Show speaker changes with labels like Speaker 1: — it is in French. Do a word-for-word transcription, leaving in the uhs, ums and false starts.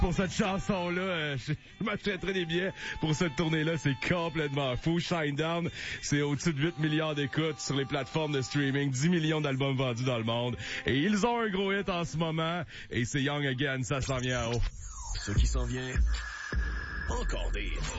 Speaker 1: pour cette chanson-là, euh, je m'achèterais des billets pour cette tournée-là. C'est complètement fou. Shinedown, c'est au-dessus de huit milliards d'écoutes sur les plateformes de streaming, dix millions d'albums vendus dans le monde. Et ils ont un gros hit en ce moment. Et c'est Young Again, ça s'en vient en haut.
Speaker 2: Ce qui s'en vient, encore des